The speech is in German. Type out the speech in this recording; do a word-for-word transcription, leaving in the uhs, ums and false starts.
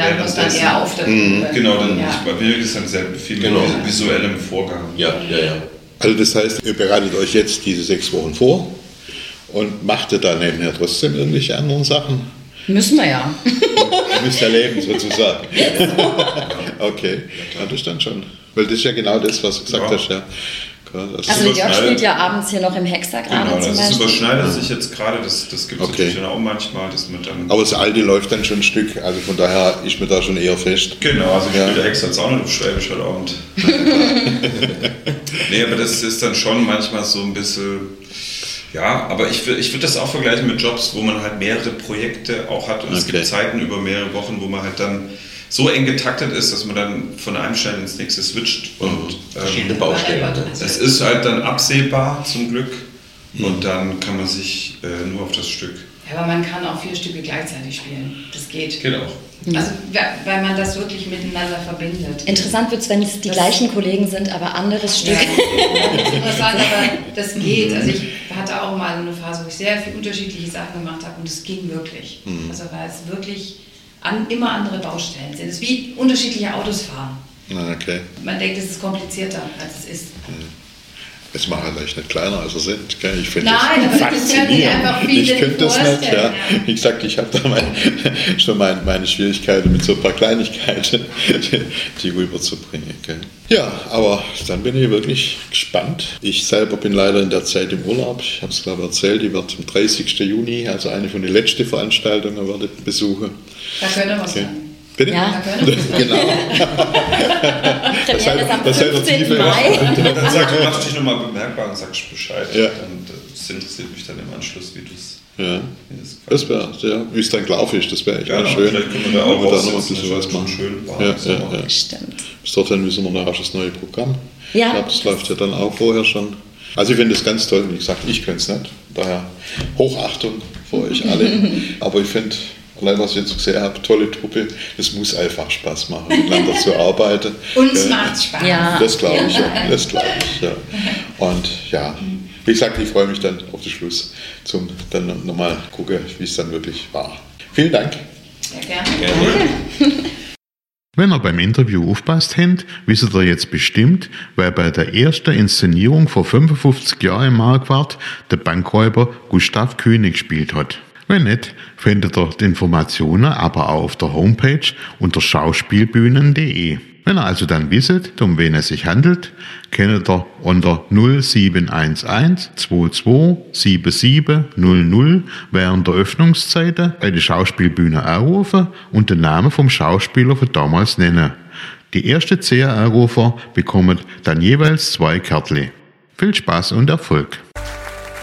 lernt man es dann eher auf der Bühne. Mhm. Genau, dann ja. nicht. Bei mir ist dann sehr viel Genau. mit visuellem Vorgang. Ja, ja, ja. Also das heißt, ihr bereitet euch jetzt diese sechs Wochen vor und macht ihr dann nebenher trotzdem irgendwelche anderen Sachen? Müssen wir ja. Ihr müsst ja leben, sozusagen. Okay, ja, das dann schon. Weil das ist ja genau das, was du gesagt ja. hast. Ja. Das Also der Jörg spielt ja abends hier noch im Hexer gerade genau, zum das Beispiel. überschneidet sich jetzt gerade, das, das gibt es Okay. natürlich dann auch manchmal. Dass man dann Aber das alte läuft dann schon ein Stück, also von daher ist mir da schon eher fest. genau, also ich Ja. spiele Hex jetzt auch noch auf Schwäbisch heute Abend. Nee, aber das ist dann schon manchmal so ein bisschen... Ja, aber ich, wür- ich würde das auch vergleichen mit Jobs, wo man halt mehrere Projekte auch hat und es Okay. gibt Zeiten über mehrere Wochen, wo man halt dann so eng getaktet ist, dass man dann von einem schnell ins nächste switcht und Verschiedene ähm, Baustellen hatte. es ist halt dann absehbar zum Glück Mhm. und dann kann man sich äh, nur auf das Stück. Ja, aber man kann auch vier Stücke gleichzeitig spielen. Das geht. Geht auch. Also, weil man das wirklich miteinander verbindet. Interessant wird es, wenn es die Das- gleichen Kollegen sind, aber anderes Stück. Ja, das ist interessant, aber das geht. Also ich hatte auch mal eine Phase, wo ich sehr viele unterschiedliche Sachen gemacht habe und es ging wirklich. Also weil es wirklich an, immer andere Baustellen sind. Es ist wie unterschiedliche Autos fahren. Ah, okay. Man denkt, es ist komplizierter, als es ist. Es macht halt echt nicht kleiner, als er sind. Gell? Ich finde Nein, das aber das können sich faszinierend. einfach viele Ich könnte das nicht. vorstellen, Ja. ja. Wie gesagt, ich habe da mein, schon mein, meine Schwierigkeiten mit so ein paar Kleinigkeiten, die rüberzubringen. Gell? Ja, aber dann bin ich wirklich gespannt. Ich selber bin leider in der Zeit im Urlaub. Ich habe es glaube ich erzählt, ich werde am dreißigsten Juni, also eine von den letzten Veranstaltungen, werde ich besuchen. Da könnte was Okay. sein. Bitte? Ja. Da könnte was sein. Genau. Das Premiere ist am das seid ihr fünfzehnten tiefer. Mai. Dann sag, du machst dich nochmal bemerkbar und sagst Bescheid. Ja. Und das interessiert mich dann im Anschluss, wie du es... Ja. Das wäre, ja, wie es dann gelaufen ist, das wäre echt Ja, mal schön. vielleicht können wir da auch Wenn wir was noch ein setzen, bisschen das was ist schon machen. schön warm Ja, im Sommer. ja, ja. Stimmt. Bis dorthin müssen wir nachher das neue Programm. Ja. Ich glaube, das läuft ja dann auch vorher schon. Also ich finde das ganz toll. Wie gesagt, ich könnte es nicht. Daher Hochachtung für euch alle. Aber ich finde, allein was ich jetzt gesehen habe, tolle Truppe. Es muss einfach Spaß machen, miteinander zu arbeiten. Uns Ja. macht Spaß. Ja. Das glaube ich, ja. Das glaube ich, ja. Und ja, wie gesagt, ich freue mich dann auf den Schluss, zum dann nochmal gucken, wie es dann wirklich war. Vielen Dank. Ja, gerne. Wenn ihr beim Interview aufpasst habt, wisst ihr jetzt bestimmt, wer bei der ersten Inszenierung vor fünfundfünfzig Jahren im Marquardt der Bankräuber Gustav König gespielt hat. Wenn nicht, findet ihr die Informationen aber auch auf der Homepage unter schauspielbühnen punkt de. Wenn ihr also dann wisst, um wen es sich handelt, könnt ihr unter null sieben eins eins zwei zwei sieben sieben null null während der Öffnungszeiten bei der Schauspielbühne anrufen und den Namen vom Schauspieler von damals nennen. Die ersten zehn Anrufer bekommen dann jeweils zwei Kärtchen. Viel Spaß und Erfolg!